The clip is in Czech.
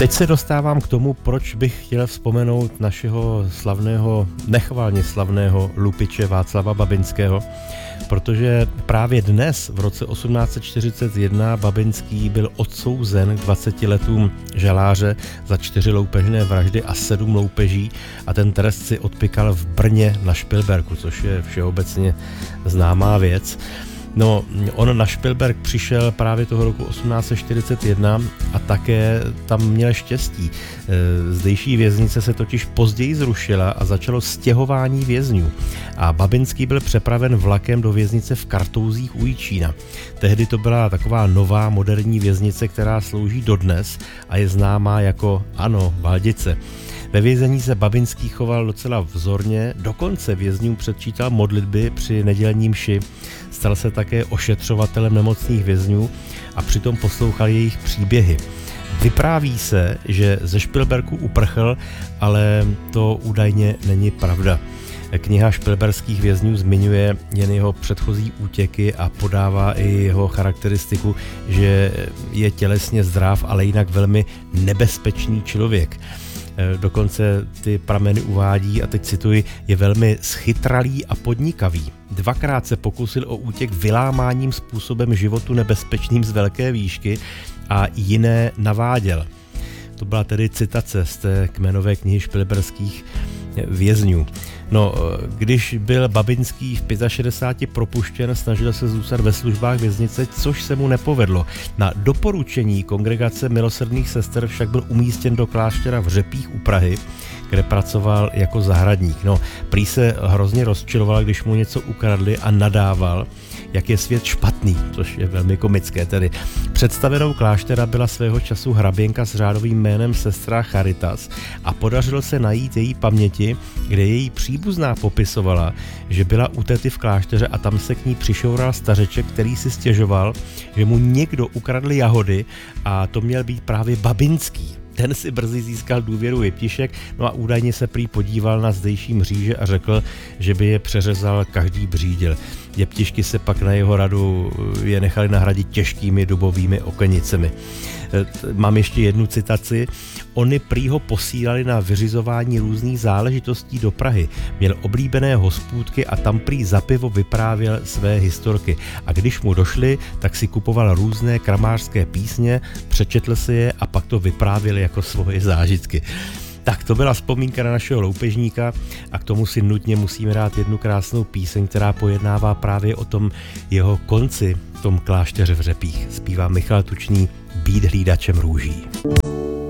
Teď se dostávám k tomu, proč bych chtěl vzpomenout našeho slavného, nechvalně slavného lupiče Václava Babinského, protože právě dnes, v roce 1841, Babinský byl odsouzen k 20 letům žaláře za 4 loupežné vraždy a 7 loupeží a ten trest si odpykal v Brně na Špilberku, což je všeobecně známá věc. No, on na Špilberk přišel právě toho roku 1841 a také tam měl štěstí. Zdejší věznice se totiž později zrušila a začalo stěhování vězňů. A Babinský byl přepraven vlakem do věznice v Kartouzích u Jičína. Tehdy to byla taková nová moderní věznice, která slouží dodnes a je známá jako, ano, Valdice. Ve vězení se Babinský choval docela vzorně, dokonce vězňům předčítal modlitby při nedělní mši, stal se také ošetřovatelem nemocných vězňů a přitom poslouchal jejich příběhy. Vypráví se, že ze Špilberku uprchl, ale to údajně není pravda. Kniha špilberských vězňů zmiňuje jen jeho předchozí útěky a podává i jeho charakteristiku, že je tělesně zdrav, ale jinak velmi nebezpečný člověk. Dokonce ty prameny uvádí, a teď cituji, je velmi schytralý a podnikavý. 2krát se pokusil o útěk vylámáním způsobem životu nebezpečným z velké výšky a jiné naváděl. To byla tedy citace z té kmenové knihy špilberských vězňů. No, když byl Babinský v 65 propuštěn, snažil se zůstat ve službách věznice, což se mu nepovedlo. Na doporučení Kongregace milosrdných sester však byl umístěn do kláštera v Řepích u Prahy, kde pracoval jako zahradník. No, prý se hrozně rozčiloval, když mu něco ukradli a nadával, jak je svět špatný, což je velmi komické tedy. Představenou kláštera byla svého času hraběnka s řádovým jménem sestra Charitas a podařilo se najít její paměti, kde její příbuzná popisovala, že byla u tety v klášteře a tam se k ní přišoural stařeček, který si stěžoval, že mu někdo ukradl jahody a to měl být právě Babinský. Ten si brzy získal důvěru jeptišek, no a údajně se prý podíval na zdejší mříže a řekl, že by je přeřezal každý břídil. Jeptišky se pak na jeho radu je nechali nahradit těžkými dubovými okenicemi. Mám ještě jednu citaci. Oni prý ho posílali na vyřizování různých záležitostí do Prahy. Měl oblíbené hospůdky a tam prý za pivo vyprávěl své historky. A když mu došli, tak si kupoval různé kramářské písně, přečetl si je a pak to vyprávěl jako svoje zážitky. Tak to byla vzpomínka na našeho loupežníka a k tomu si nutně musíme dát jednu krásnou píseň, která pojednává právě o tom jeho konci v tom klášteře v Řepích. Zpívá Michal Tučný Být hlídačem růží.